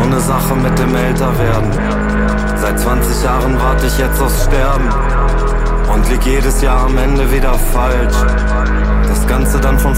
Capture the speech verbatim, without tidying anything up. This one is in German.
ne Sache mit dem Älterwerden. Seit zwanzig Jahren warte ich jetzt aufs Sterben und lieg jedes Jahr am Ende wieder falsch. Das Ganze dann von